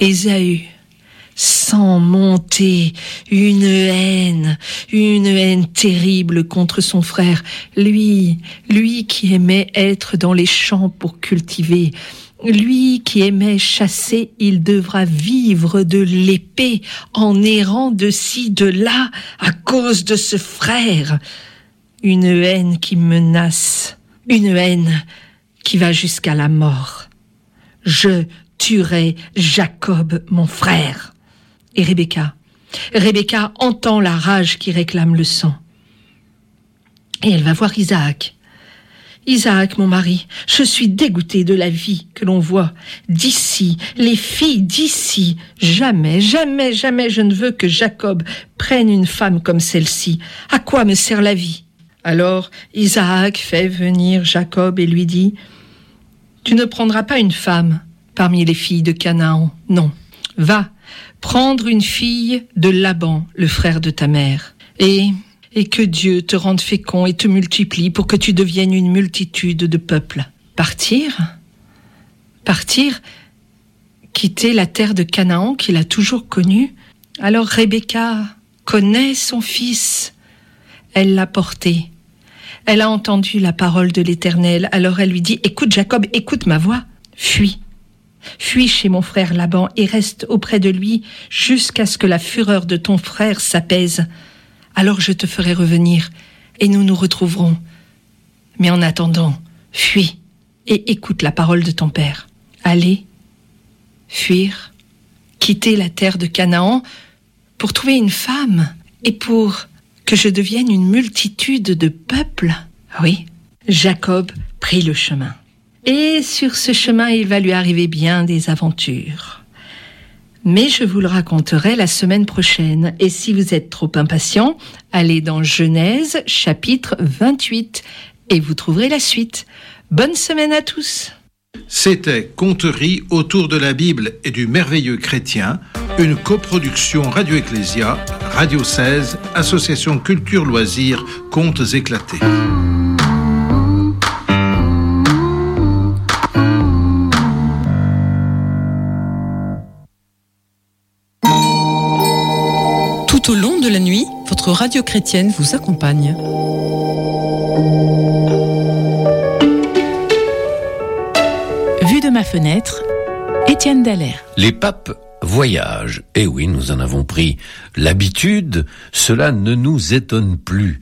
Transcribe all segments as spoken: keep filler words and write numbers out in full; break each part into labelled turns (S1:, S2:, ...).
S1: Ésaü sent monter une haine, une haine terrible contre son frère. Lui, lui qui aimait être dans les champs pour cultiver, lui qui aimait chasser, il devra vivre de l'épée en errant de ci, de là, à cause de ce frère. Une haine qui menace, une haine qui va jusqu'à la mort. Je tuerai Jacob, mon frère. Et Rebecca, Rebecca entend la rage qui réclame le sang. Et elle va voir Isaac. Isaac, mon mari, je suis dégoûtée de la vie que l'on voit d'ici, les filles d'ici. Jamais, jamais, jamais je ne veux que Jacob prenne une femme comme celle-ci. À quoi me sert la vie ? Alors Isaac fait venir Jacob et lui dit « Tu ne prendras pas une femme parmi les filles de Canaan, non. Va, prendre une fille de Laban, le frère de ta mère, et, et que Dieu te rende fécond et te multiplie pour que tu deviennes une multitude de peuples. » Partir ? Partir ? Quitter la terre de Canaan qu'il a toujours connue ? Alors Rebecca connaît son fils. Elle l'a porté. Elle a entendu la parole de l'Éternel. Alors elle lui dit « Écoute Jacob, écoute ma voix. Fuis. Fuis chez mon frère Laban et reste auprès de lui jusqu'à ce que la fureur de ton frère s'apaise. Alors je te ferai revenir et nous nous retrouverons. Mais en attendant, fuis et écoute la parole de ton père. Aller, fuir, quitter la terre de Canaan pour trouver une femme et pour que je devienne une multitude de peuples. » Oui, Jacob prit le chemin. Et sur ce chemin, il va lui arriver bien des aventures. Mais je vous le raconterai la semaine prochaine. Et si vous êtes trop impatient, allez dans Genèse, chapitre vingt-huit, et vous trouverez la suite. Bonne semaine à tous.
S2: C'était Conteries autour de la Bible et du merveilleux chrétien, une coproduction Radio Ecclésia, Radio seize, Association Culture Loisirs, Contes éclatés.
S3: Tout au long de la nuit, votre radio chrétienne vous accompagne.
S4: Vue de ma fenêtre, Étienne Dallaire.
S5: Les papes voyagent. Et oui, nous en avons pris l'habitude. Cela ne nous étonne plus.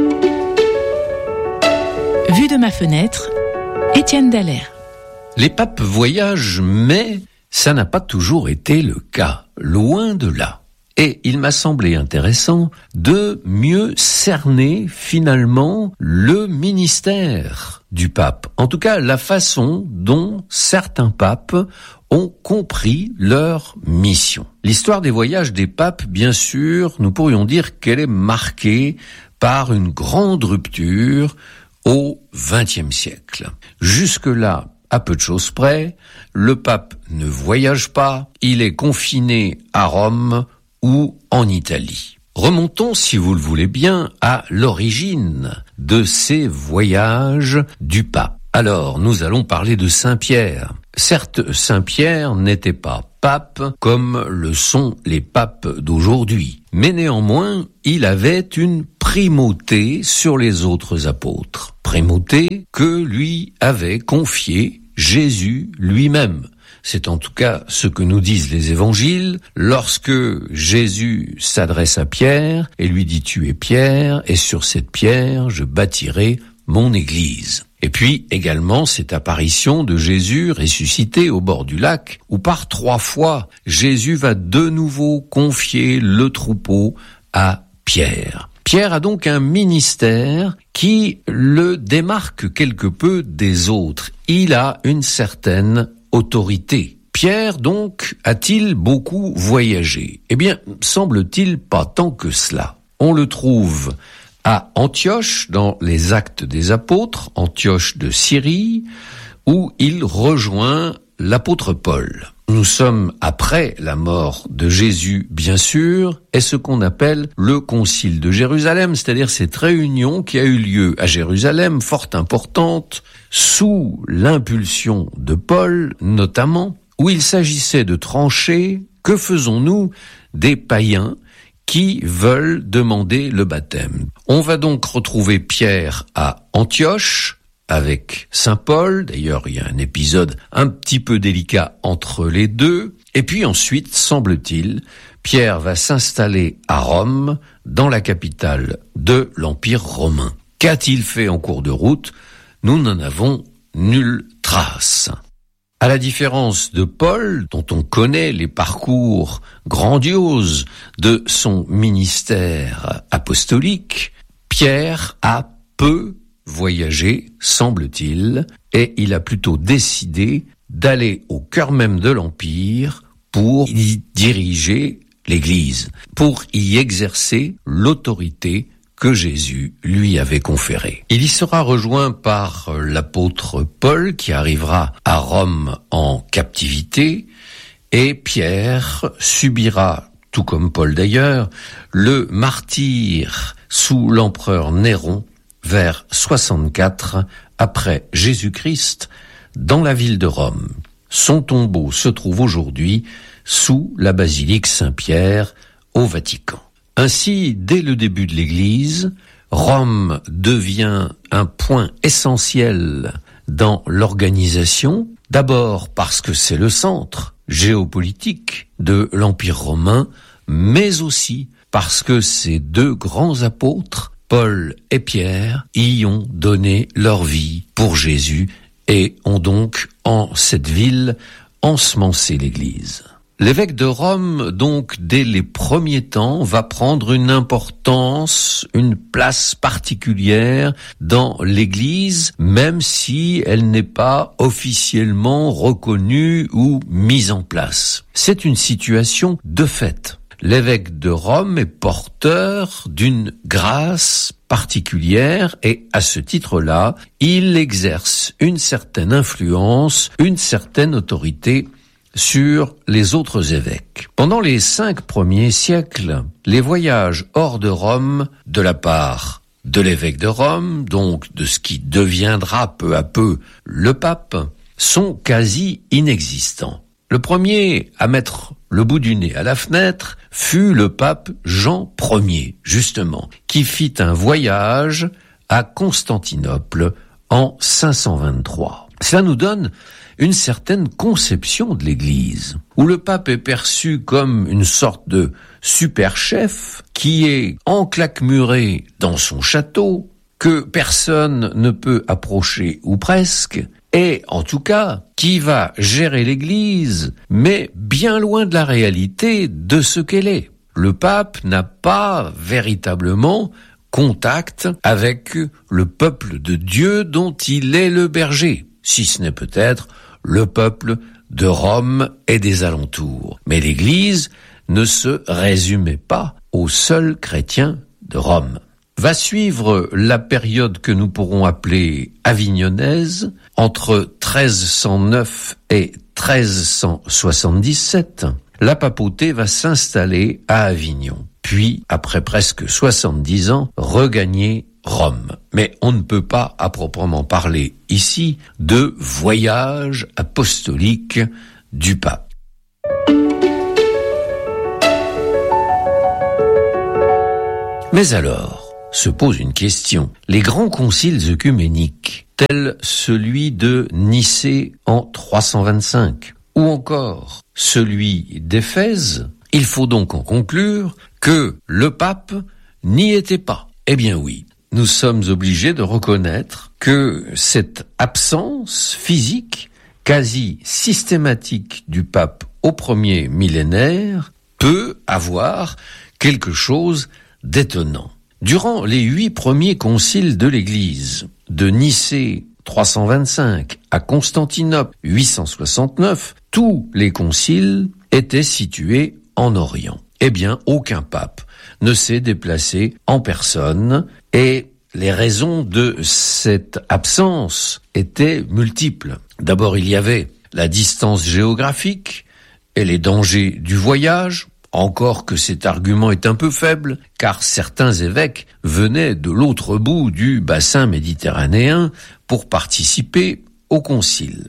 S4: Vue de ma fenêtre, Étienne Dallaire.
S5: Les papes voyagent, mais ça n'a pas toujours été le cas. Loin de là. Et il m'a semblé intéressant de mieux cerner finalement le ministère du pape. En tout cas, la façon dont certains papes ont compris leur mission. L'histoire des voyages des papes, bien sûr, nous pourrions dire qu'elle est marquée par une grande rupture au vingtième siècle. Jusque-là, à peu de choses près, le pape ne voyage pas, il est confiné à Rome ou en Italie. Remontons, si vous le voulez bien, à l'origine de ces voyages du pape. Alors, nous allons parler de Saint-Pierre. Certes, Saint-Pierre n'était pas pape comme le sont les papes d'aujourd'hui, mais néanmoins, il avait une primauté sur les autres apôtres. Primauté que lui avait confiée Jésus lui-même. C'est en tout cas ce que nous disent les évangiles lorsque Jésus s'adresse à Pierre et lui dit « Tu es Pierre, et sur cette pierre je bâtirai mon église ». Et puis également cette apparition de Jésus ressuscité au bord du lac, où par trois fois Jésus va de nouveau confier le troupeau à Pierre. Pierre a donc un ministère qui le démarque quelque peu des autres. Il a une certaine autorité. Pierre, donc, a-t-il beaucoup voyagé ? Eh bien, semble-t-il pas tant que cela. On le trouve à Antioche, dans les Actes des Apôtres, Antioche de Syrie, où il rejoint l'apôtre Paul. Nous sommes après la mort de Jésus, bien sûr, et ce qu'on appelle le Concile de Jérusalem, c'est-à-dire cette réunion qui a eu lieu à Jérusalem, fort importante, sous l'impulsion de Paul, notamment, où il s'agissait de trancher que faisons-nous des païens qui veulent demander le baptême. On va donc retrouver Pierre à Antioche avec saint Paul. D'ailleurs, il y a un épisode un petit peu délicat entre les deux. Et puis ensuite, semble-t-il, Pierre va s'installer à Rome, dans la capitale de l'Empire romain. Qu'a-t-il fait en cours de route ? Nous n'en avons nulle trace. À la différence de Paul, dont on connaît les parcours grandioses de son ministère apostolique, Pierre a peu voyagé, semble-t-il, et il a plutôt décidé d'aller au cœur même de l'Empire pour y diriger l'Église, pour y exercer l'autorité que Jésus lui avait conférée. Il y sera rejoint par l'apôtre Paul qui arrivera à Rome en captivité, et Pierre subira, tout comme Paul d'ailleurs, le martyre sous l'empereur Néron vers soixante-quatre après Jésus-Christ dans la ville de Rome. Son tombeau se trouve aujourd'hui sous la basilique Saint-Pierre au Vatican. Ainsi, dès le début de l'Église, Rome devient un point essentiel dans l'organisation, d'abord parce que c'est le centre géopolitique de l'Empire romain, mais aussi parce que ces deux grands apôtres, Paul et Pierre, y ont donné leur vie pour Jésus et ont donc, en cette ville, ensemencé l'Église. L'évêque de Rome, donc, dès les premiers temps, va prendre une importance, une place particulière dans l'Église, même si elle n'est pas officiellement reconnue ou mise en place. C'est une situation de fait. L'évêque de Rome est porteur d'une grâce particulière et, à ce titre-là, il exerce une certaine influence, une certaine autorité sur les autres évêques. Pendant les cinq premiers siècles, les voyages hors de Rome, de la part de l'évêque de Rome, donc de ce qui deviendra peu à peu le pape, sont quasi inexistants. Le premier à mettre le bout du nez à la fenêtre fut le pape Jean Ier, justement, qui fit un voyage à Constantinople en cinq cent vingt-trois. Cela nous donne une certaine conception de l'Église, où le pape est perçu comme une sorte de super-chef qui est enclaquemuré dans son château, que personne ne peut approcher ou presque, et en tout cas qui va gérer l'Église, mais bien loin de la réalité de ce qu'elle est. Le pape n'a pas véritablement contact avec le peuple de Dieu dont il est le berger, si ce n'est peut-être le peuple de Rome et des alentours. Mais l'Église ne se résumait pas aux seuls chrétiens de Rome. Va suivre la période que nous pourrons appeler avignonnaise, entre treize cent neuf et treize cent soixante-dix-sept. La papauté va s'installer à Avignon, puis, après presque soixante-dix ans, regagner Rome. Mais on ne peut pas, à proprement parler ici, de voyage apostolique du pape. Mais alors, se pose une question. Les grands conciles œcuméniques, tels celui de Nicée en trois cent vingt-cinq, ou encore celui d'Éphèse, il faut donc en conclure que le pape n'y était pas. Eh bien oui. Nous sommes obligés de reconnaître que cette absence physique quasi systématique du pape au premier millénaire peut avoir quelque chose d'étonnant. Durant les huit premiers conciles de l'Église, de Nicée trois cent vingt-cinq à Constantinople huit cent soixante-neuf, tous les conciles étaient situés en Orient. Eh bien, aucun pape ne s'est déplacé en personne et les raisons de cette absence étaient multiples. D'abord, il y avait la distance géographique et les dangers du voyage, encore que cet argument est un peu faible, car certains évêques venaient de l'autre bout du bassin méditerranéen pour participer au concile.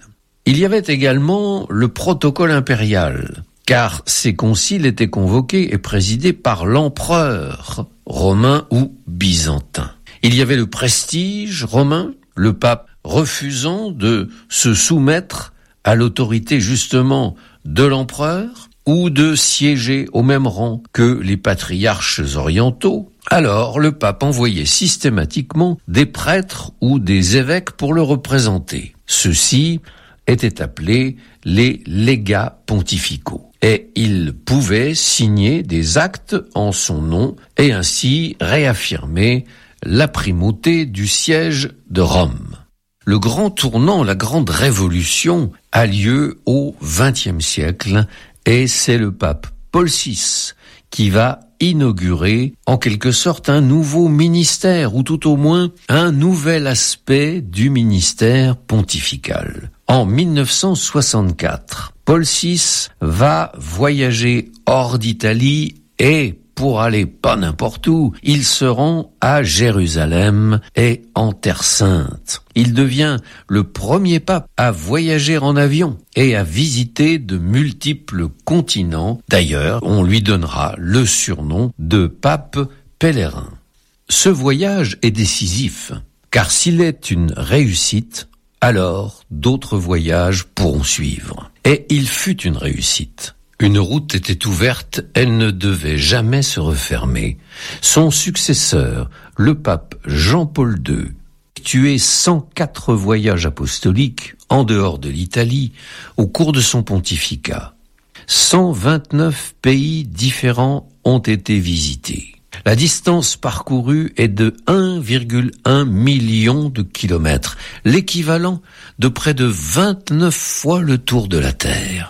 S5: Il y avait également le protocole impérial, car ces conciles étaient convoqués et présidés par l'empereur romain ou byzantin. Il y avait le prestige romain, le pape refusant de se soumettre à l'autorité justement de l'empereur ou de siéger au même rang que les patriarches orientaux. Alors le pape envoyait systématiquement des prêtres ou des évêques pour le représenter. Ceux-ci étaient appelés les légats pontificaux. Et il pouvait signer des actes en son nom et ainsi réaffirmer la primauté du siège de Rome. Le grand tournant, la grande révolution a lieu au vingtième siècle et c'est le pape Paul six qui va inaugurer en quelque sorte un nouveau ministère ou tout au moins un nouvel aspect du ministère pontifical. En mille neuf cent soixante-quatre, Paul six va voyager hors d'Italie et pour aller pas n'importe où, il se rend à Jérusalem et en Terre Sainte. Il devient le premier pape à voyager en avion et à visiter de multiples continents. D'ailleurs, on lui donnera le surnom de pape pèlerin. Ce voyage est décisif, car s'il est une réussite, alors d'autres voyages pourront suivre. Et il fut une réussite. Une route était ouverte, elle ne devait jamais se refermer. Son successeur, le pape Jean-Paul deux, effectué cent quatre voyages apostoliques en dehors de l'Italie au cours de son pontificat. cent vingt-neuf pays différents ont été visités. La distance parcourue est de un virgule un million de kilomètres, l'équivalent de près de vingt-neuf fois le tour de la Terre.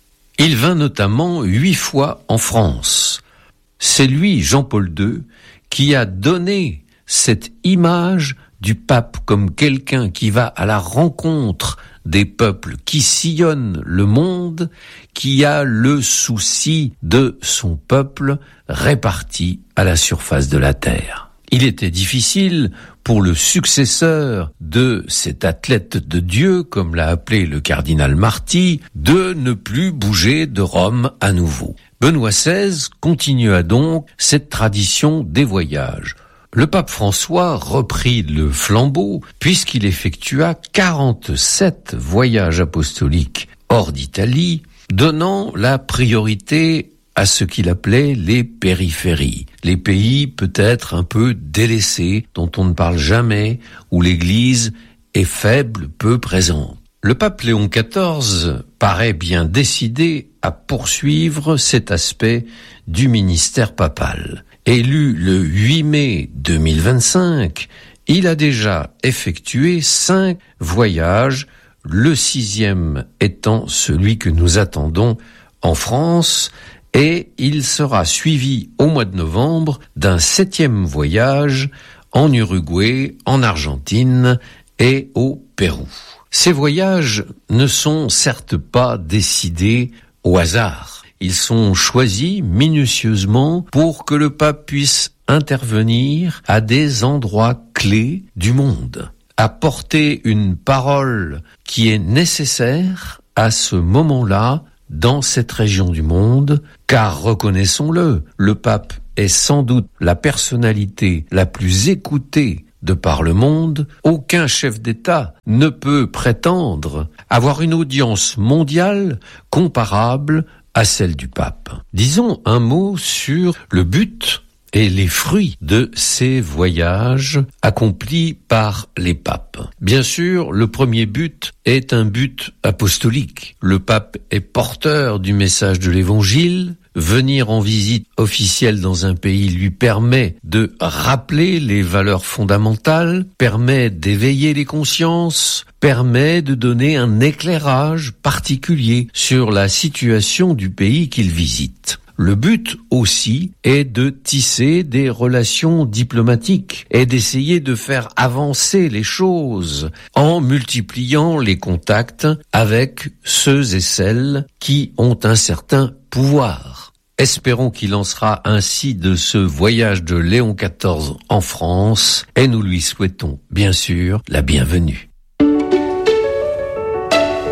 S5: Il vint notamment huit fois en France. C'est lui, Jean-Paul deux, qui a donné cette image du pape comme quelqu'un qui va à la rencontre des peuples, qui sillonne le monde, qui a le souci de son peuple réparti à la surface de la terre. Il était difficile pour le successeur de cet athlète de Dieu, comme l'a appelé le cardinal Marty, de ne plus bouger de Rome à nouveau. Benoît seize continua donc cette tradition des voyages. Le pape François reprit le flambeau puisqu'il effectua quarante-sept voyages apostoliques hors d'Italie, donnant la priorité à ce qu'il appelait les périphéries, les pays peut-être un peu délaissés, dont on ne parle jamais, où l'Église est faible, peu présente. Le pape Léon quatorze paraît bien décidé à poursuivre cet aspect du ministère papal. Élu le huit mai deux mille vingt-cinq, il a déjà effectué cinq voyages, le sixième étant celui que nous attendons en France, et il sera suivi au mois de novembre d'un septième voyage en Uruguay, en Argentine et au Pérou. Ces voyages ne sont certes pas décidés au hasard. Ils sont choisis minutieusement pour que le pape puisse intervenir à des endroits clés du monde, apporter une parole qui est nécessaire à ce moment-là dans cette région du monde, car reconnaissons-le, le pape est sans doute la personnalité la plus écoutée de par le monde. Aucun chef d'État ne peut prétendre avoir une audience mondiale comparable à celle du pape. Disons un mot sur le but et les fruits de ces voyages accomplis par les papes. Bien sûr, le premier but est un but apostolique. Le pape est porteur du message de l'Évangile. Venir en visite officielle dans un pays lui permet de rappeler les valeurs fondamentales, permet d'éveiller les consciences, permet de donner un éclairage particulier sur la situation du pays qu'il visite. Le but aussi est de tisser des relations diplomatiques et d'essayer de faire avancer les choses en multipliant les contacts avec ceux et celles qui ont un certain pouvoir. Espérons qu'il en sera ainsi de ce voyage de Léon quatorze en France et nous lui souhaitons bien sûr la bienvenue.
S4: Vue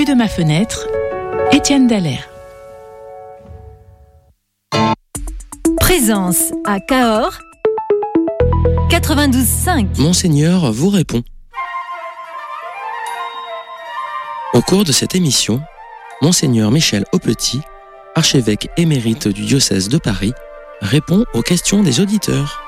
S4: de ma fenêtre, Étienne Dallaire.
S6: Présence à Cahors, quatre-vingt-douze cinq.
S7: Monseigneur vous répond. Au cours de cette émission, Monseigneur Michel Aupetit, archevêque émérite du diocèse de Paris, répond aux questions des auditeurs.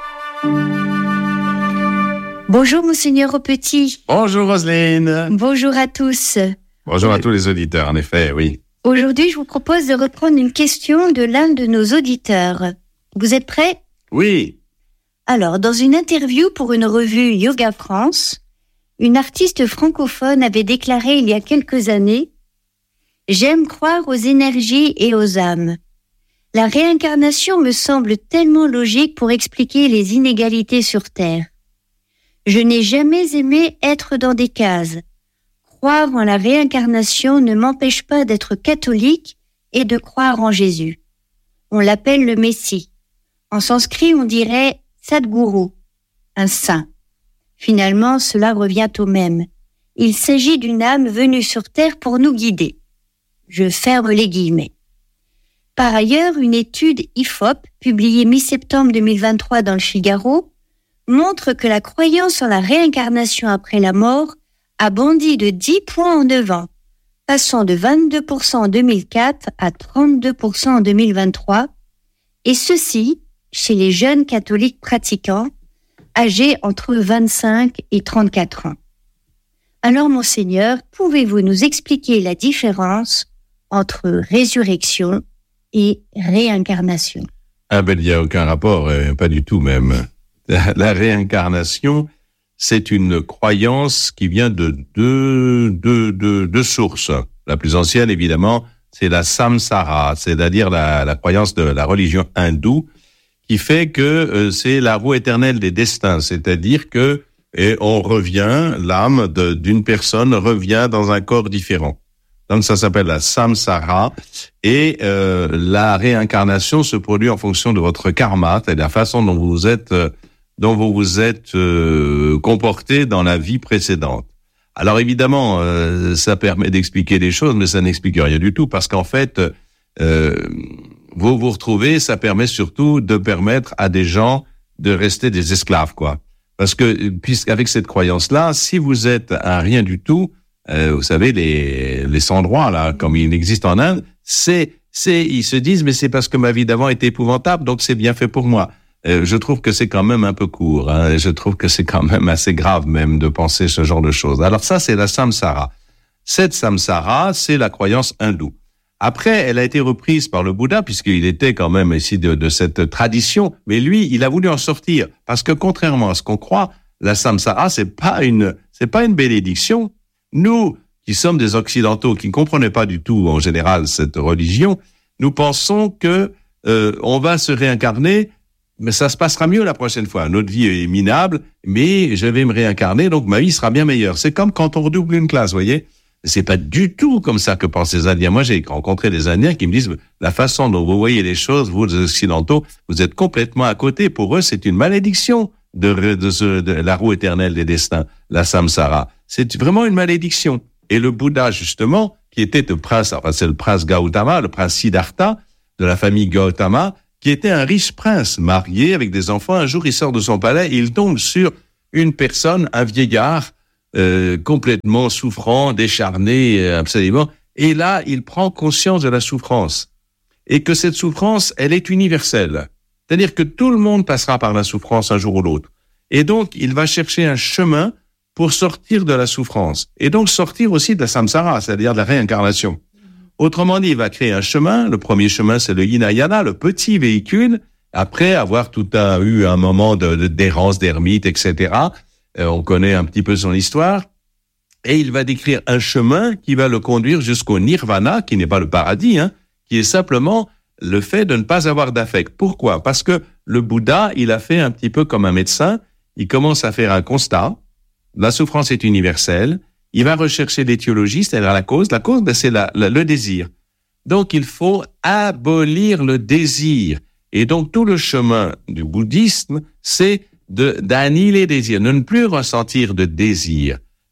S8: Bonjour Monseigneur Aupetit.
S9: Bonjour Roselyne.
S8: Bonjour à tous.
S9: Bonjour à tous les auditeurs, en effet, oui.
S8: Aujourd'hui, je vous propose de reprendre une question de l'un de nos auditeurs. Vous êtes prêts ?
S9: Oui.
S8: Alors, dans une interview pour une revue Yoga France, une artiste francophone avait déclaré il y a quelques années « J'aime croire aux énergies et aux âmes. La réincarnation me semble tellement logique pour expliquer les inégalités sur Terre. Je n'ai jamais aimé être dans des cases. Croire en la réincarnation ne m'empêche pas d'être catholique et de croire en Jésus. On l'appelle le Messie. En sanskrit, on dirait Sadguru, un saint. Finalement, cela revient au même. Il s'agit d'une âme venue sur Terre pour nous guider. Je ferme les guillemets. Par ailleurs, une étude I F O P, publiée mi-septembre deux mille vingt-trois dans le Figaro, montre que la croyance en la réincarnation après la mort a bondi de dix points en neuf ans, passant de vingt-deux pour cent en deux mille quatre à trente-deux pour cent en deux mille vingt-trois, et ceci chez les jeunes catholiques pratiquants, âgés entre vingt-cinq et trente-quatre ans. Alors, Monseigneur, pouvez-vous nous expliquer la différence entre résurrection et réincarnation ?
S9: Ah ben, il n'y a aucun rapport, euh, pas du tout même. La, la réincarnation, c'est une croyance qui vient de deux, deux, deux, deux sources. La plus ancienne, évidemment, c'est la samsara, c'est-à-dire la, la croyance de la religion hindoue, qui fait que euh, c'est la roue éternelle des destins, c'est-à-dire que et on revient, l'âme de, d'une personne revient dans un corps différent. Donc ça s'appelle la samsara, et euh, la réincarnation se produit en fonction de votre karma, c'est-à-dire la façon dont vous vous êtes, euh, dont vous vous êtes euh, comporté dans la vie précédente. Alors évidemment, euh, ça permet d'expliquer des choses, mais ça n'explique rien du tout, parce qu'en fait, euh, vous vous retrouvez, ça permet surtout de permettre à des gens de rester des esclaves, quoi. Parce que, puisqu'avec cette croyance-là, si vous êtes un rien du tout, euh, vous savez, les, les sans-droits, là, comme il existe en Inde, c'est, c'est, ils se disent, mais c'est parce que ma vie d'avant était épouvantable, donc c'est bien fait pour moi. Euh, je trouve que c'est quand même un peu court, hein, je trouve que c'est quand même assez grave même de penser ce genre de choses. Alors ça, c'est la samsara. Cette samsara, c'est la croyance hindoue. Après, elle a été reprise par le Bouddha, puisqu'il était quand même ici de, de cette tradition, mais lui, il a voulu en sortir, parce que contrairement à ce qu'on croit, la samsara, c'est pas une, c'est pas une bénédiction. Nous, qui sommes des occidentaux, qui ne comprenaient pas du tout, en général, cette religion, nous pensons que euh, on va se réincarner, mais ça se passera mieux la prochaine fois. Notre vie est minable, mais je vais me réincarner, donc ma vie sera bien meilleure. C'est comme quand on redouble une classe, vous voyez. C'est pas du tout comme ça que pensent les Indiens. Moi, j'ai rencontré des Indiens qui me disent la façon dont vous voyez les choses, vous, les Occidentaux, vous êtes complètement à côté. Pour eux, c'est une malédiction de, de, ce, de la roue éternelle des destins, la samsara. C'est vraiment une malédiction. Et le Bouddha, justement, qui était le prince, enfin, c'est le prince Gautama, le prince Siddhartha, de la famille Gautama, qui était un riche prince, marié avec des enfants. Un jour, il sort de son palais et il tombe sur une personne, un vieillard, Euh, complètement souffrant, décharné, euh, absolument. Et là, il prend conscience de la souffrance. Et que cette souffrance, elle est universelle. C'est-à-dire que tout le monde passera par la souffrance un jour ou l'autre. Et donc, il va chercher un chemin pour sortir de la souffrance. Et donc, sortir aussi de la samsara, c'est-à-dire de la réincarnation. Autrement dit, il va créer un chemin. Le premier chemin, c'est le Hinayana, le petit véhicule. Après avoir tout un, eu un moment de, de, d'errance, d'ermite, et cetera, Euh, on connaît un petit peu son histoire, et il va décrire un chemin qui va le conduire jusqu'au nirvana, qui n'est pas le paradis, hein, qui est simplement le fait de ne pas avoir d'affect. Pourquoi ? Parce que le Bouddha, il a fait un petit peu comme un médecin, il commence à faire un constat, la souffrance est universelle, il va rechercher l'étiologie, c'est-à-dire la cause, la cause, ben, c'est la, la, le désir. Donc il faut abolir le désir, et donc tout le chemin du bouddhisme, c'est de, d'annihiler les désirs, de ne plus ressentir de désir.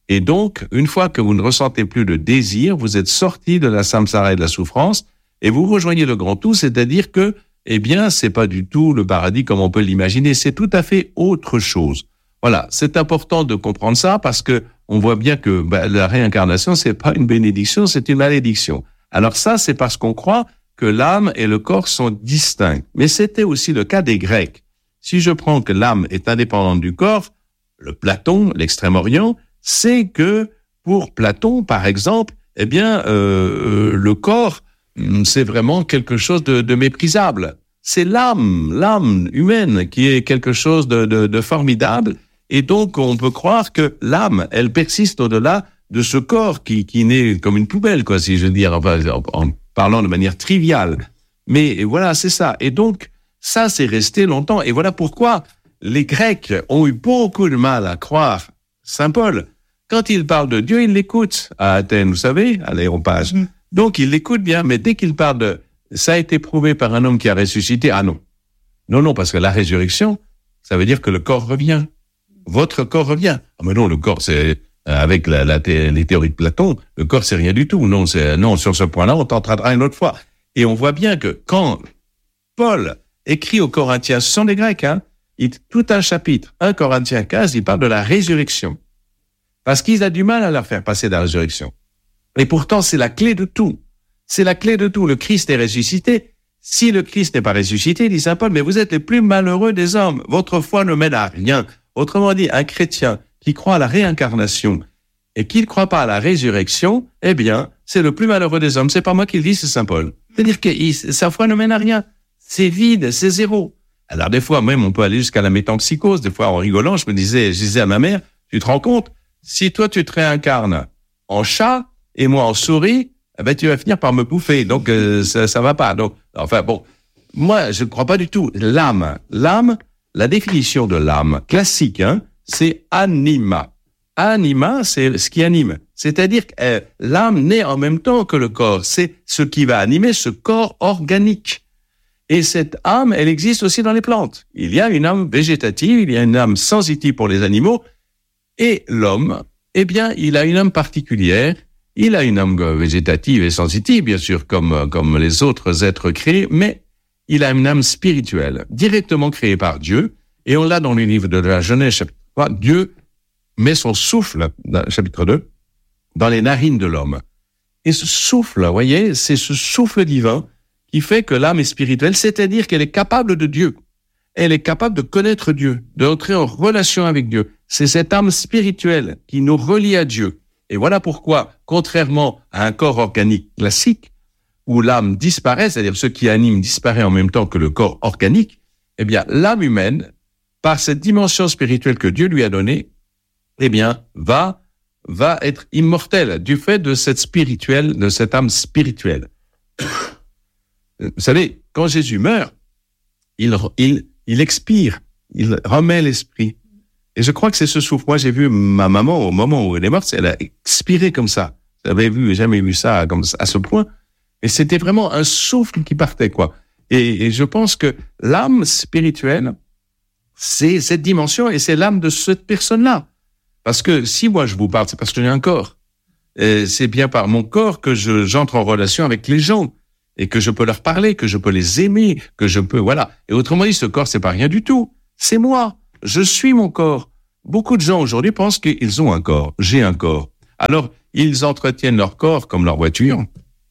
S9: Et donc, une fois que vous ne ressentez plus de désir, vous êtes sorti de la samsara et de la souffrance, et vous rejoignez le grand tout, c'est-à-dire que, eh bien, c'est pas du tout le paradis comme on peut l'imaginer, c'est tout à fait autre chose. Voilà, c'est important de comprendre ça parce que on voit bien que bah, la réincarnation, c'est pas une bénédiction, c'est une malédiction. Alors ça, c'est parce qu'on croit que l'âme et le corps sont distincts. Mais c'était aussi le cas des Grecs. Si je prends que l'âme est indépendante du corps, le Platon, l'Extrême-Orient, c'est que pour Platon, par exemple, eh bien, euh, le corps, c'est vraiment quelque chose de, de méprisable. C'est l'âme, l'âme humaine qui est quelque chose de, de, de formidable. Et donc, on peut croire que l'âme, elle persiste au-delà de ce corps qui, qui naît comme une poubelle, quoi, si je veux dire, enfin, en, en parlant de manière triviale. Mais voilà, c'est ça. Et donc, ça, c'est resté longtemps. Et voilà pourquoi les Grecs ont eu beaucoup de mal à croire Saint Paul. Quand il parle de Dieu, il l'écoute à Athènes, vous savez, à l'Aréopage. Mmh. Donc, il l'écoute bien, mais dès qu'il parle de « ça a été prouvé par un homme qui a ressuscité », ah non. Non, non, parce que la résurrection, ça veut dire que le corps revient. Votre corps revient. Ah, mais non, le corps, c'est, avec la, la, les théories de Platon, le corps, c'est rien du tout. Non, c'est, non, sur ce point-là, on t'entraînera une autre fois. Et on voit bien que quand Paul écrit aux Corinthiens, ce sont des Grecs, hein, il, tout un chapitre, un Corinthiens quinze, il parle de la résurrection. Parce qu'il a du mal à leur faire passer de la résurrection. Et pourtant, c'est la clé de tout. C'est la clé de tout. Le Christ est ressuscité. Si le Christ n'est pas ressuscité, dit saint Paul, mais vous êtes les plus malheureux des hommes. Votre foi ne mène à rien. Autrement dit, un chrétien qui croit à la réincarnation et qui ne croit pas à la résurrection, eh bien, c'est le plus malheureux des hommes. C'est pas moi qui le dis, c'est saint Paul. C'est-à-dire que il, sa foi ne mène à rien. C'est vide, c'est zéro. Alors, des fois, même, on peut aller jusqu'à la métempsychose. Des fois, en rigolant, je me disais, je disais à ma mère, tu te rends compte, si toi, tu te réincarnes en chat et moi en souris, eh ben, tu vas finir par me bouffer. Donc, euh, ça, ça va pas. Donc, enfin, bon. Moi, je ne crois pas du tout. L'âme, l'âme, la définition de l'âme classique, hein, c'est anima. Anima, c'est ce qui anime. C'est-à-dire que euh, l'âme naît en même temps que le corps. C'est ce qui va animer ce corps organique. Et cette âme, elle existe aussi dans les plantes. Il y a une âme végétative, il y a une âme sensitive pour les animaux. Et l'homme, eh bien, il a une âme particulière. Il a une âme végétative et sensitive, bien sûr, comme, comme les autres êtres créés, mais il a une âme spirituelle, directement créée par Dieu. Et on l'a dans le livre de la Genèse, chapitre trois. Dieu met son souffle, chapitre deux, dans les narines de l'homme. Et ce souffle, vous voyez, c'est ce souffle divin qui fait que l'âme est spirituelle, c'est-à-dire qu'elle est capable de Dieu. Elle est capable de connaître Dieu, d'entrer en relation avec Dieu. C'est cette âme spirituelle qui nous relie à Dieu. Et voilà pourquoi, contrairement à un corps organique classique, où l'âme disparaît, c'est-à-dire ce qui anime disparaît en même temps que le corps organique, eh bien, l'âme humaine, par cette dimension spirituelle que Dieu lui a donnée, eh bien, va, va être immortelle du fait de cette spirituelle, de cette âme spirituelle. Vous savez, quand Jésus meurt, il, il, il expire, il remet l'esprit. Et je crois que c'est ce souffle. Moi, j'ai vu ma maman, au moment où elle est morte, elle a expiré comme ça. J'avais vu, jamais vu ça comme ça, à ce point. Et c'était vraiment un souffle qui partait, quoi. Et, et je pense que l'âme spirituelle, c'est cette dimension et c'est l'âme de cette personne-là. Parce que si moi je vous parle, c'est parce que j'ai un corps. Et c'est bien par mon corps que je, j'entre en relation avec les gens et que je peux leur parler, que je peux les aimer, que je peux, voilà. Et autrement dit, ce corps, c'est pas rien du tout. C'est moi. Je suis mon corps. Beaucoup de gens aujourd'hui pensent qu'ils ont un corps. J'ai un corps. Alors, ils entretiennent leur corps comme leur voiture.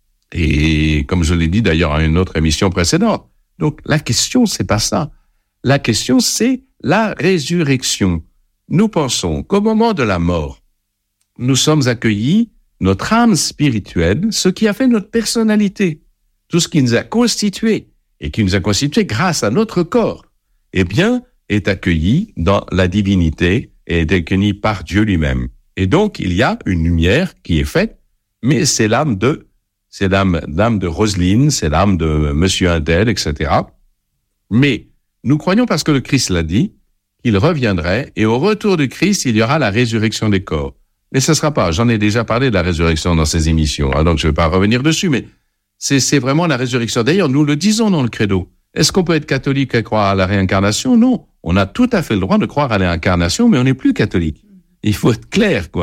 S9: Et comme je l'ai dit d'ailleurs à une autre émission précédente. Donc, la question, c'est pas ça. La question, c'est la résurrection. Nous pensons qu'au moment de la mort, nous sommes accueillis, notre âme spirituelle, ce qui a fait notre personnalité, tout ce qui nous a constitués et qui nous a constitués grâce à notre corps, eh bien, est accueilli dans la divinité et est accueilli par Dieu lui-même. Et donc, il y a une lumière qui est faite, mais c'est l'âme de, c'est l'âme, l'âme de Roselyne, c'est l'âme de Monsieur Indel, et cetera. Mais nous croyons, parce que le Christ l'a dit, qu'il reviendrait, et au retour du Christ, il y aura la résurrection des corps. Mais ce ne sera pas, j'en ai déjà parlé de la résurrection dans ces émissions, hein, donc je ne vais pas revenir dessus, mais c'est, c'est vraiment la résurrection. D'ailleurs, nous le disons dans le credo. Est-ce qu'on peut être catholique et croire à la réincarnation? Non. On a tout à fait le droit de croire à la réincarnation, mais on n'est plus catholique. Il faut être clair, quoi.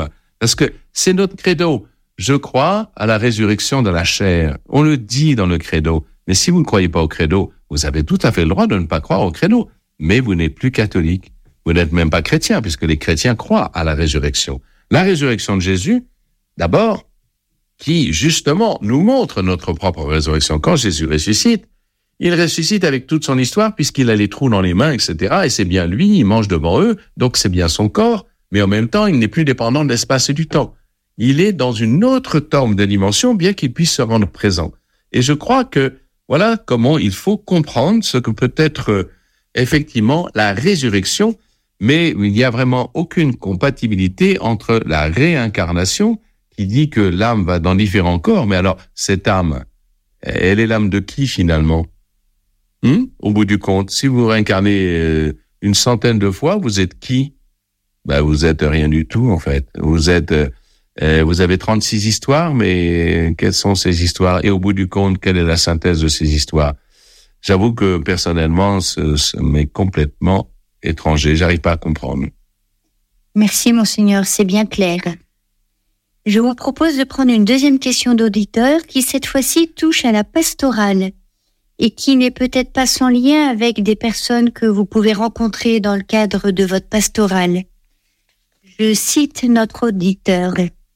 S9: Parce que c'est notre credo. Je crois à la résurrection de la chair. On le dit dans le credo. Mais si vous ne croyez pas au credo, vous avez tout à fait le droit de ne pas croire au credo. Mais vous n'êtes plus catholique. Vous n'êtes même pas chrétien, puisque les chrétiens croient à la résurrection. La résurrection de Jésus, d'abord, qui justement nous montre notre propre résurrection. Quand Jésus ressuscite, il ressuscite avec toute son histoire, puisqu'il a les trous dans les mains, et cetera. Et c'est bien lui, il mange devant eux, donc c'est bien son corps. Mais en même temps, il n'est plus dépendant de l'espace et du temps. Il est dans une autre forme de dimension, bien qu'il puisse se rendre présent. Et je crois que voilà comment il faut comprendre ce que peut être euh, effectivement la résurrection, mais il n'y a vraiment aucune compatibilité entre la réincarnation, qui dit que l'âme va dans différents corps, mais alors cette âme, elle est l'âme de qui finalement ? Hum Au bout du compte, si vous réincarnez euh, une centaine de fois, vous êtes qui ? Ben, vous êtes rien du tout, en fait. Vous êtes, euh, vous avez trente-six histoires, mais quelles sont ces histoires? Et au bout du compte, quelle est la synthèse de ces histoires? J'avoue que, personnellement, ce, ce m'est complètement étranger. J'arrive pas à comprendre.
S8: Merci, Monseigneur, c'est bien clair. Je vous propose de prendre une deuxième question d'auditeur qui, cette fois-ci, touche à la pastorale et qui n'est peut-être pas sans lien avec des personnes que vous pouvez rencontrer dans le cadre de votre pastorale. Je cite notre auditeur.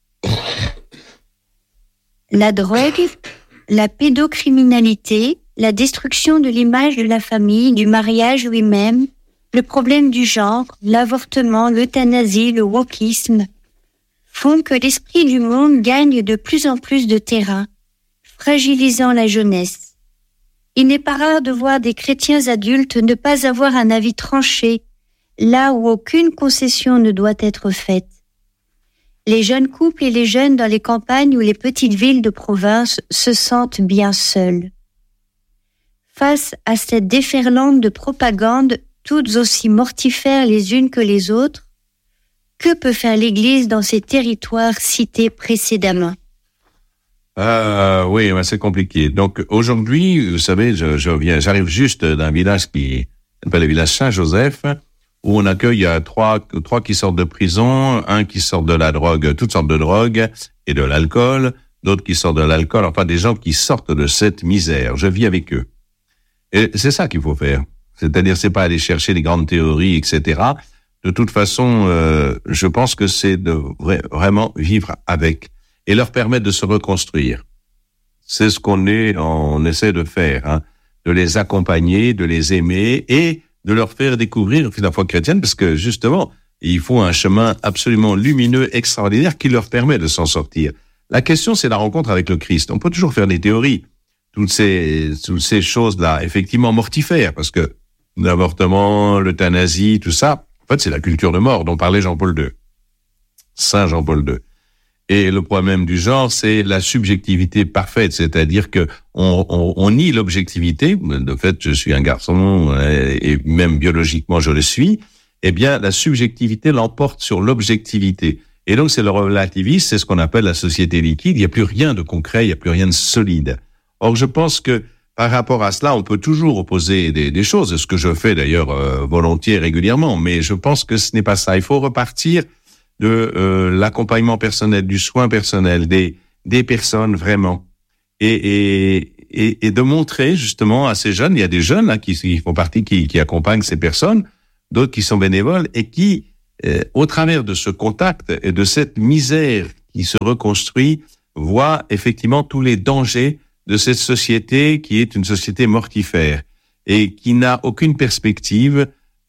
S8: La drogue, la pédocriminalité, la destruction de l'image de la famille, du mariage lui-même, le problème du genre, l'avortement, l'euthanasie, le wokisme, font que l'esprit du monde gagne de plus en plus de terrain, fragilisant la jeunesse. Il n'est pas rare de voir des chrétiens adultes ne pas avoir un avis tranché, là où aucune concession ne doit être faite. Les jeunes couples et les jeunes dans les campagnes ou les petites villes de province se sentent bien seuls. Face à cette déferlante de propagande, toutes aussi mortifères les unes que les autres, que peut faire l'Église dans ces territoires cités précédemment ?
S9: Euh, oui, ben c'est compliqué. Donc aujourd'hui, vous savez, je, je viens, j'arrive juste d'un village qui s'appelle le village Saint-Joseph, où on accueille trois, trois qui sortent de prison, un qui sort de la drogue, toutes sortes de drogues et de l'alcool, d'autres qui sortent de l'alcool, enfin des gens qui sortent de cette misère. Je vis avec eux. Et c'est ça qu'il faut faire. C'est-à-dire, c'est pas aller chercher des grandes théories, et cetera. De toute façon, euh, je pense que c'est de vra- vraiment vivre avec et leur permettre de se reconstruire. C'est ce qu'on est, on essaie de faire, hein, de les accompagner, de les aimer et de leur faire découvrir la foi chrétienne, parce que justement, ils font un chemin absolument lumineux, extraordinaire, qui leur permet de s'en sortir. La question, c'est la rencontre avec le Christ. On peut toujours faire des théories, toutes ces, toutes ces choses-là, effectivement mortifères, parce que l'avortement, l'euthanasie, tout ça, en fait, c'est la culture de mort dont parlait Jean-Paul deux, Saint Jean-Paul deux. Et le problème du genre, c'est la subjectivité parfaite, c'est-à-dire que on, on, on nie l'objectivité. De fait, je suis un garçon et même biologiquement je le suis. Eh bien, la subjectivité l'emporte sur l'objectivité. Et donc, c'est le relativisme, c'est ce qu'on appelle la société liquide. Il n'y a plus rien de concret, il n'y a plus rien de solide. Or, je pense que par rapport à cela, on peut toujours opposer des, des choses, ce que je fais d'ailleurs euh, volontiers régulièrement. Mais je pense que ce n'est pas ça. Il faut repartir de euh, l'accompagnement personnel, du soin personnel, des des personnes vraiment, et et et, et de montrer justement à ces jeunes, il y a des jeunes là qui, qui font partie, qui qui accompagnent ces personnes, d'autres qui sont bénévoles et qui, euh, au travers de ce contact et de cette misère qui se reconstruit, voient effectivement tous les dangers de cette société qui est une société mortifère et qui n'a aucune perspective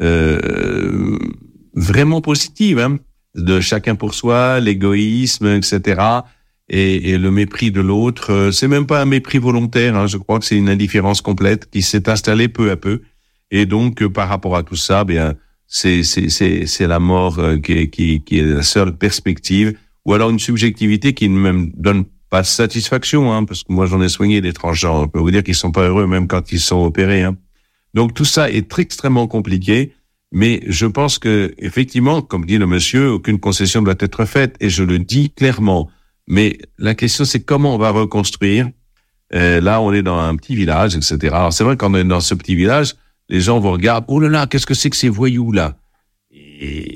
S9: euh, vraiment positive, hein, de chacun pour soi, l'égoïsme, et cetera, et, et le mépris de l'autre. C'est même pas un mépris volontaire, hein, je crois que c'est une indifférence complète qui s'est installée peu à peu. Et donc, par rapport à tout ça, bien, c'est c'est c'est c'est la mort qui qui qui est la seule perspective, ou alors une subjectivité qui ne me donne pas de satisfaction, hein, parce que moi j'en ai soigné des transgenres. On peut vous dire qu'ils sont pas heureux même quand ils sont opérés, hein. Donc tout ça est très, extrêmement compliqué. Mais je pense que, effectivement, comme dit le monsieur, aucune concession doit être faite, et je le dis clairement. Mais la question, c'est comment on va reconstruire. Euh, là, on est dans un petit village, et cetera. Alors, c'est vrai qu'on est dans ce petit village, les gens vous regardent, oh là là, qu'est-ce que c'est que ces voyous là? Et,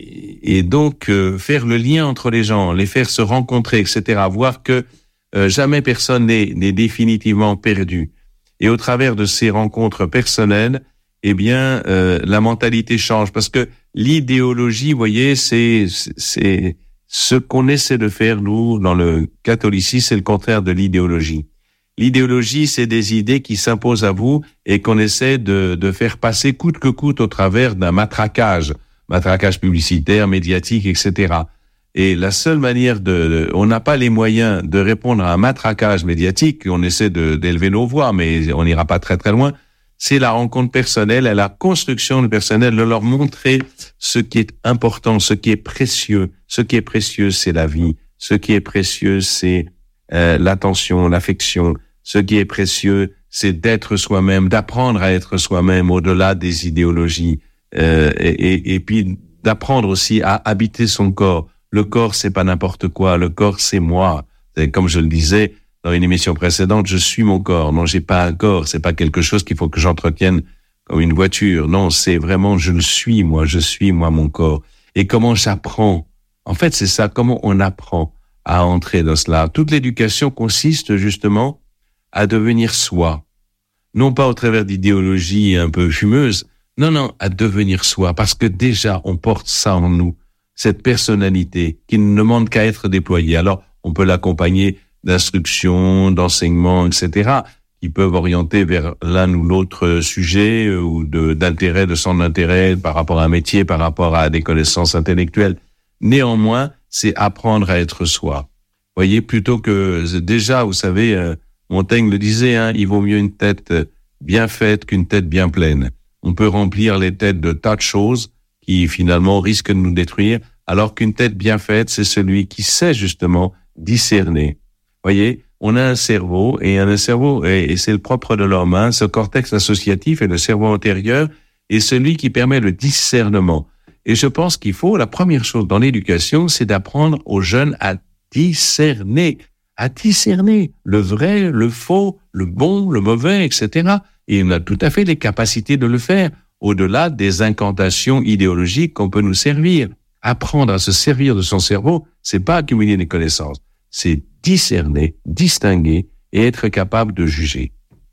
S9: et donc euh, faire le lien entre les gens, les faire se rencontrer, et cetera. Voir que euh, jamais personne n'est, n'est définitivement perdu. Et au travers de ces rencontres personnelles, eh bien, euh, la mentalité change. Parce que l'idéologie, vous voyez, c'est, c'est ce qu'on essaie de faire, nous, dans le catholicisme, c'est le contraire de l'idéologie. L'idéologie, c'est des idées qui s'imposent à vous et qu'on essaie de, de faire passer coûte que coûte au travers d'un matraquage, matraquage publicitaire, médiatique, et cetera. Et la seule manière de, de on n'a pas les moyens de répondre à un matraquage médiatique, on essaie de, d'élever nos voix, mais on n'ira pas très très loin, c'est la rencontre personnelle et la construction du personnel, de leur montrer ce qui est important, ce qui est précieux. Ce qui est précieux, c'est la vie. Ce qui est précieux, c'est euh, l'attention, l'affection. Ce qui est précieux, c'est d'être soi-même, d'apprendre à être soi-même au-delà des idéologies, euh, et, et, et puis d'apprendre aussi à habiter son corps. Le corps, c'est pas n'importe quoi. Le corps, c'est moi. C'est, comme je le disais dans une émission précédente, je suis mon corps. Non, j'ai pas un corps. C'est pas quelque chose qu'il faut que j'entretienne comme une voiture. Non, c'est vraiment, je le suis, moi. Je suis, moi, mon corps. Et comment j'apprends? En fait, c'est ça. Comment on apprend à entrer dans cela? Toute l'éducation consiste justement à devenir soi. Non pas au travers d'idéologies un peu fumeuses. Non, non, à devenir soi. Parce que déjà, on porte ça en nous. Cette personnalité qui ne demande qu'à être déployée. Alors, on peut l'accompagner d'instructions, d'enseignements, et cetera, qui peuvent orienter vers l'un ou l'autre sujet ou de, d'intérêt, de son intérêt par rapport à un métier, par rapport à des connaissances intellectuelles. Néanmoins, c'est apprendre à être soi. Voyez, plutôt que déjà, vous savez, euh, Montaigne le disait, hein, il vaut mieux une tête bien faite qu'une tête bien pleine. On peut remplir les têtes de tas de choses qui finalement risquent de nous détruire, alors qu'une tête bien faite, c'est celui qui sait justement discerner. Voyez, on a un cerveau, et un cerveau, et, et c'est le propre de l'homme, hein, ce cortex associatif et le cerveau antérieur est celui qui permet le discernement. Et je pense qu'il faut, la première chose dans l'éducation, c'est d'apprendre aux jeunes à discerner, à discerner le vrai, le faux, le bon, le mauvais, et cetera. Et on a tout à fait les capacités de le faire, au-delà des incantations idéologiques qu'on peut nous servir. Apprendre à se servir de son cerveau, c'est pas accumuler des connaissances, c'est discerner, distinguer et être capable de juger.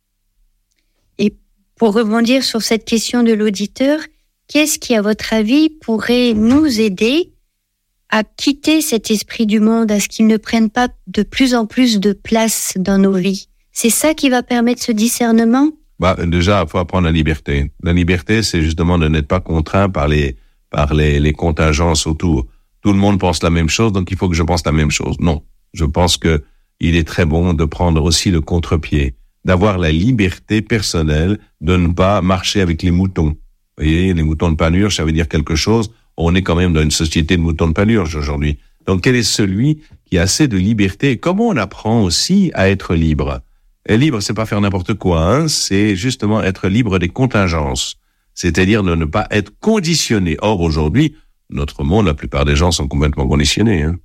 S8: Et pour rebondir sur cette question de l'auditeur, qu'est-ce qui, à votre avis, pourrait nous aider à quitter cet esprit du monde, à ce qu'il ne prenne pas de plus en plus de place dans nos vies? C'est ça qui va permettre ce discernement?
S9: Bah, déjà, il faut apprendre la liberté. La liberté, c'est justement de n'être pas contraint par les, par les, les contingences autour. Tout le monde pense la même chose, donc il faut que je pense la même chose. Non. Je pense que il est très bon de prendre aussi le contre-pied, d'avoir la liberté personnelle de ne pas marcher avec les moutons. Vous voyez, les moutons de Panurge, ça veut dire quelque chose. On est quand même dans une société de moutons de Panurge aujourd'hui. Donc, quel est celui qui a assez de liberté? Comment on apprend aussi à être libre? Et libre, c'est pas faire n'importe quoi, hein, c'est justement être libre des contingences. C'est-à-dire de ne pas être conditionné. Or, aujourd'hui, notre monde, la plupart des gens sont complètement conditionnés, hein.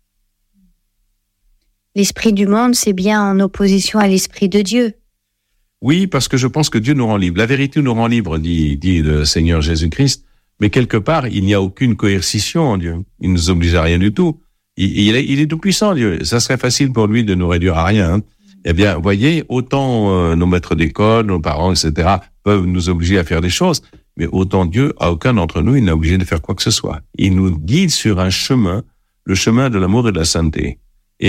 S8: L'esprit du monde, c'est bien en opposition à l'esprit de Dieu.
S9: Oui, parce que je pense que Dieu nous rend libres. La vérité nous rend libres, dit, dit le Seigneur Jésus-Christ. Mais quelque part, il n'y a aucune coercition en Dieu. Il ne nous oblige à rien du tout. Il, il, est, il est tout puissant, Dieu. Ça serait facile pour lui de nous réduire à rien, hein. Eh bien, voyez, autant euh, nos maîtres d'école, nos parents, et cetera, peuvent nous obliger à faire des choses, mais autant Dieu, à aucun d'entre nous, il n'est obligé de faire quoi que ce soit. Il nous guide sur un chemin, le chemin de l'amour et de la sainteté.